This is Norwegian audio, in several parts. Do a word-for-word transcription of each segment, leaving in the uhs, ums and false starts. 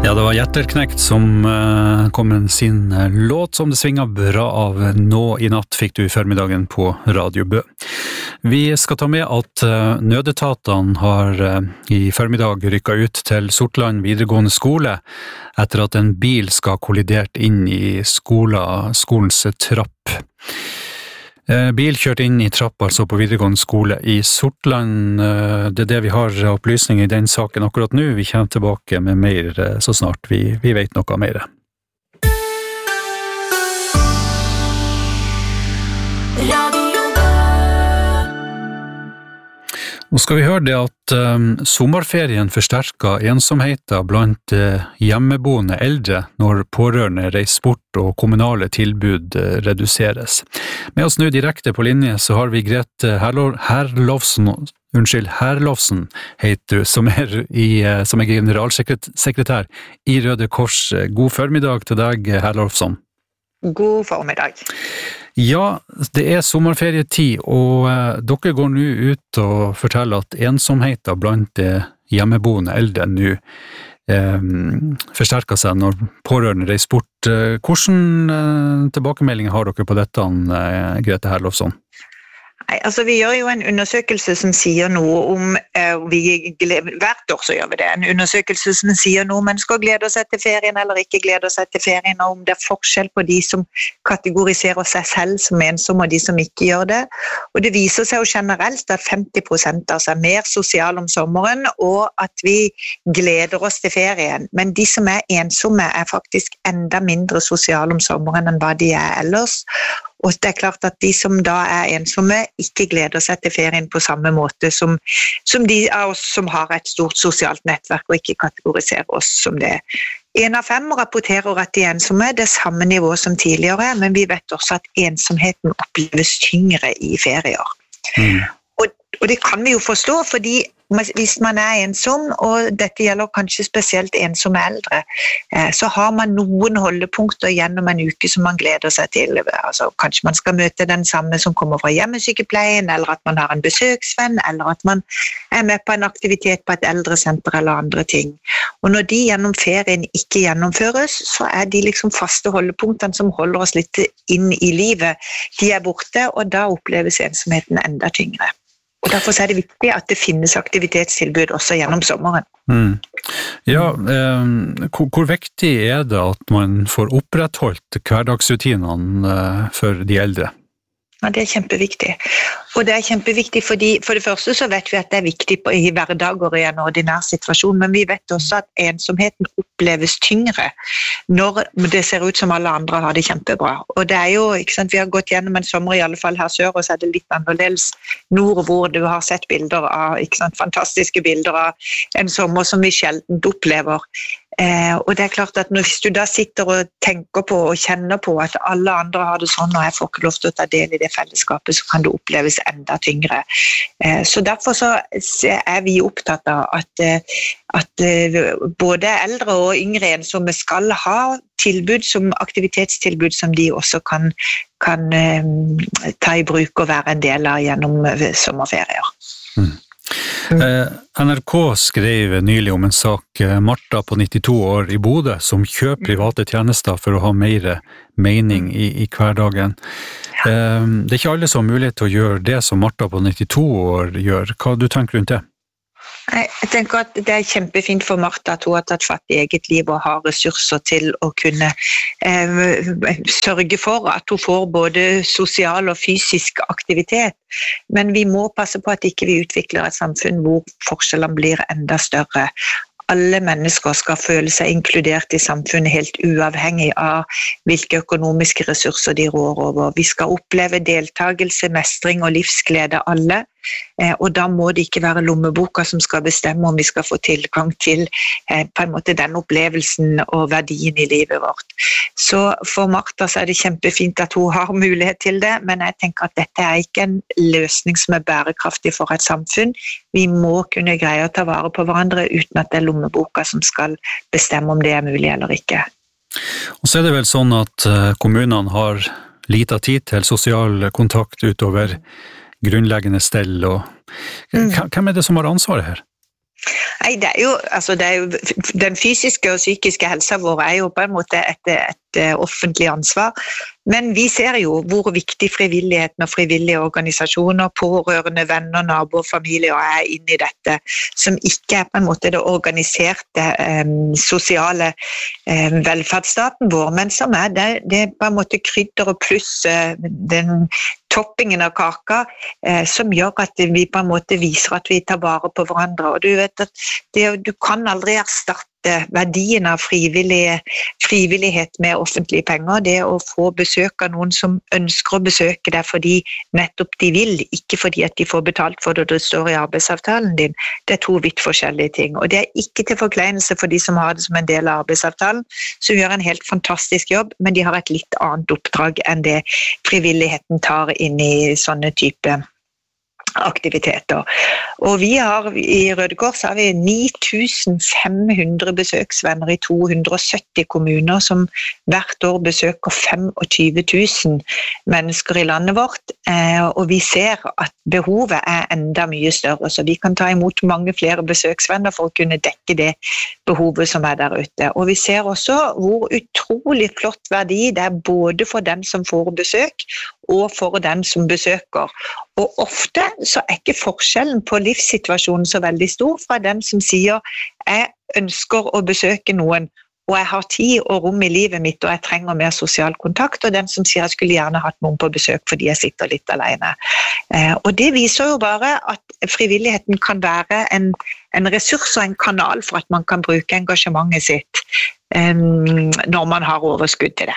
Ja, det var Hjerterknekt som uh, kom med sin uh, låt som det svinger bra av. Nå i natt fikk du i formiddagen på Radio Bø. Vi skal ta med at uh, nødetatene har uh, i formiddag rykket ut til Sortland videregående skole etter at en bil skal kollidert inn i skola, skolens trapp. Bil kjørt inn i trapp altså på videregående skole i Sortland. Det er det vi har opplysninger i den saken akkurat nå. Vi kommer tilbake med mer så snart vi, vi vet noe mer. Nå skal vi høre det at um, sommerferien forsterker ensomheten blant uh, hjemmeboende eldre når pårørende reiser bort og kommunale tilbud uh, reduseres. Med oss nå direkte på linje så har vi Grete Herlovsen, unnskyld, Herlovsen heter du, som er, i, uh, som er generalsekretær i Røde Kors. God formiddag til deg, Herlovsen. God formiddag. Ja, det er sommerferietid, og eh, dere går nå ut og forteller at ensomheten blant eh, hjemmeboende eldre nå eh, forsterker seg når pårørende reiser bort. Eh, hvordan eh, tilbakemeldinger har dere på dette, eh, Grete Herlovsen? Nei, altså vi gjør jo en undersøkelse som sier noe om, eh, vi gleder, hvert år så gjør vi det, en undersøkelse som sier noe om mennesker gleder seg til ferien eller ikke gleder seg til ferien, og om det er forskjell på de som kategoriserer seg selv som ensomme og de som ikke gjør det. Og det viser seg jo generelt at femti prosent av oss er mer sosiale om sommeren, og at vi gleder oss til ferien. Men de som er ensomme er faktisk enda mindre sosiale om sommeren enn hva de er ellers. Og det er klart at de som da er ensomme ikke gleder seg til ferien på samme måte som, som de av oss som har et stort sosialt nettverk og ikke kategoriserer oss som det. En av fem rapporterer at de er ensomme, det er samme nivå som tidligere, men vi vet også at ensomheten oppleves tyngre i ferier. Mm. Og, og det kan vi jo forstå, fordi hvis man er ensom, og dette gjelder kanskje spesielt ensomme eldre, så har man noen holdepunkter gjennom en uke som man gleder seg til. Altså, kanskje man skal møte den samme som kommer fra hjemmesykepleien, eller at man har en besøksvenn, eller at man er med på en aktivitet på et eldresenter eller andre ting. Og når de gjennom ferien ikke gjennomføres, så er de liksom faste holdepunktene som holder oss litt inn i livet. De er borte, og da oppleves ensomheten enda tyngre. Og derfor er det viktig at det finnes aktivitetstilbud også gjennom sommeren. Mm. Ja, eh, hvor, hvor viktig er det at man får opprettholdt hverdagsrutinene eh, for de eldre? Ja, det er kjempeviktig. Og det er kjempeviktig fordi, for det første så vet vi at det er viktig på, i hverdager og i en ordinær situasjon, men vi vet også at ensomheten oppleves tyngre når det ser ut som alle andre har det kjempebra. Og det er jo, ikke sant, vi har gått gjennom en sommer i alle fall her sør, og så er det litt annerledes nord, hvor du har sett bilder av, ikke sant, fantastiske bilder av en sommer som vi sjelden opplever. Eh, og det er klart at når, hvis du da sitter og tenker på og kjenner på at alle andre har det sånn, og jeg får ikke lov til å ta del i det fellesskapet, så kan det oppleves enda tyngre. Eh, så derfor så er vi opptatt av at, at både eldre og yngre ensomme skal ha tilbud som aktivitetstilbud som de også kan, kan eh, ta i bruk og være en del av gjennom sommerferier. Mm. Eh, N R K skrev nylig om en sak, Martha på nittito år i Bodø, som kjøper private tjenester for å ha mer mening i, i hverdagen. Eh, det er ikke alle som har mulighet til å gjøre det som Martha på nittito år gjør. Hva du tenker rundt det? Jeg tenker at det er kjempefint for Martha at hun har tatt fatt i eget liv og har ressurser til å kunne eh, sørge for at hun får både sosial og fysisk aktivitet. Men vi må passe på at ikke vi utvikler et samfunn hvor forskjellene blir enda større. Alle mennesker skal føle seg inkludert i samfunnet helt uavhengig av hvilke økonomiske ressurser de rår over. Vi skal oppleve deltagelse, mestring og livsglede alle, og da må det ikke være lommeboka som skal bestemme om vi skal få tilgang til på en måte den opplevelsen og verdien i livet vårt. Så for Martha så er det kjempefint at hun har mulighet til det, men jeg tenker at dette er ikke en løsning som er bærekraftig for et samfunn. Vi må kunne greie å ta vare på hverandre uten at det er lommeboka som skal bestemme om det er mulig eller ikke. Og så er det vel sånn at kommunene har lite tid til sosial kontakt utover grunnleggende stell, og hvem er det som har ansvaret her? Nei, det er jo, altså det er jo, den fysiske og psykiske helsa vår er jo på en måte et, et offentlig ansvar, men vi ser jo hvor viktig frivilligheten og frivillige organisasjoner, pårørende, venner, naboer, familier er inn i dette, som ikke er på en måte det organiserte eh, sosiale eh, velferdsstaten vår, men som er det, det er på en måte krydder og pluss eh, den toppingen av kaka, eh, som gjør at vi på en måte viser at vi tar vare på hverandre. Og du vet at det, du kan aldri erstatte verdien av frivillig, frivillighet med offentlige penger. Det å få besøk av noen som ønsker å besøke deg fordi nettopp de vil, ikke fordi at de får betalt for det og det står i arbeidsavtalen din. Det er to vidt forskjellige ting. Og det er ikke til forkleinelse for de som har det som en del av arbeidsavtalen, som gjør en helt fantastisk jobb, men de har et litt annet oppdrag enn det frivilligheten tar inn i sånne type aktiviteter. Og vi har i Røde Kors har vi ni tusen fem hundre besøksvenner i to hundre og sytti kommuner som hvert år besøker tjuefem tusen mennesker i landet vårt, og vi ser at behovet er enda mye større, så vi kan ta imot mange flere besøksvenner for å kunne dekke det behovet som er der ute. Og vi ser også hvor utrolig flott verdi det er både for den som får besøk og for den som besøker. Og ofte så er ikke forskjellen på livssituasjonen så veldig stor fra den som sier jeg ønsker å besøke noen, og jeg har tid og rom i livet mitt, og jeg trenger mer sosial kontakt, og den som sier jeg skulle gjerne hatt noen på besøk fordi jeg sitter litt alene. Eh, og det viser jo bare at frivilligheten kan være en, en ressurs og en kanal for at man kan bruke engasjementet sitt eh, når man har overskudd til det.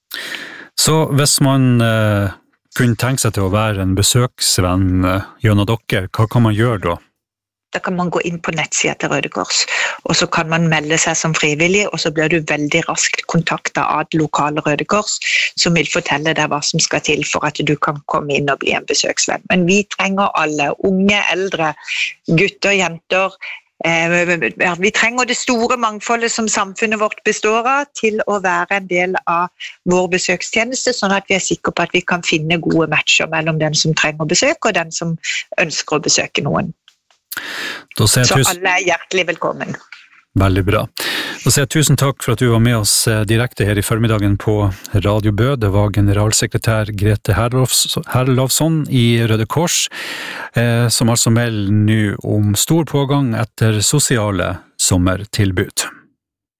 Så hvis man eh, kunne tenke seg til å være en besøksvenn eh, gjennom dere, hva kan man gjøre da? Da kan man gå inn på nettsida til Røde Kors, og så kan man melde seg som frivillig, og så blir du veldig raskt kontaktet av det lokale Røde Kors, som vil fortelle deg hva som skal til for at du kan komme inn og bli en besøksvenn. Men vi trenger alle, unge, eldre, gutter, jenter. Eh, vi trenger det store mangfoldet som samfunnet vårt består av til å være en del av vår besøkstjeneste, sånn at vi er sikre på at vi kan finne gode matcher mellom den som trenger besøk og den som ønsker å besøke noen. Så tusen... alle er hjertelig velkommen. Veldig bra. Da sier jeg tusen takk for at du var med oss direkte her i formiddagen på Radio Bø. Det var generalsekretær Grete Herlovsson i Røde Kors, eh, som altså melder nå om stor pågang etter sosiale sommertilbud.